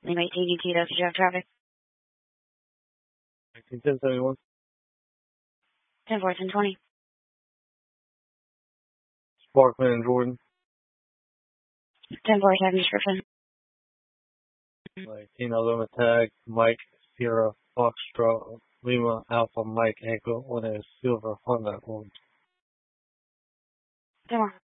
Lima 18 UT, does you have traffic? 1071. 10-4, 10-20. Sparkman and Jordan. 10-4, tag description. 19 Lima tag, Mike, Sierra, Foxtrot, Lima, Alpha, Mike, Echo, on a silver Honda. 10-4.